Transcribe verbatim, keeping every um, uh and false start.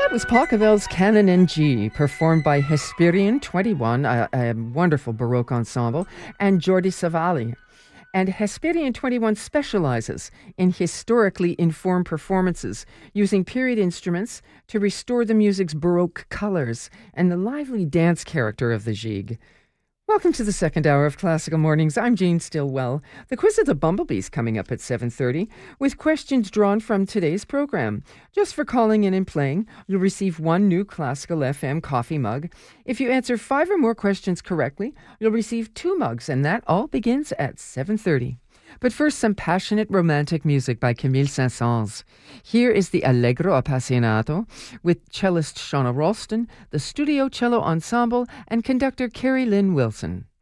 That was Pachelbel's Canon in G, performed by Hesperian twenty-one, a, a wonderful Baroque ensemble, and Jordi Savali. And Hesperian twenty-one specializes in historically informed performances, using period instruments to restore the music's Baroque colors and the lively dance character of the gigue. Welcome to the second hour of Classical Mornings. I'm Jean Stillwell. The Quiz of the Bumblebees coming up at seven thirty, with questions drawn from today's program. Just for calling in and playing, you'll receive one new Classical F M coffee mug. If you answer five or more questions correctly, you'll receive two mugs, and that all begins at seven thirty. But first, some passionate romantic music by Camille Saint-Saëns. Here is the Allegro Appassionato with cellist Shauna Ralston, the Studio Cello Ensemble, and conductor Carrie Lynn Wilson.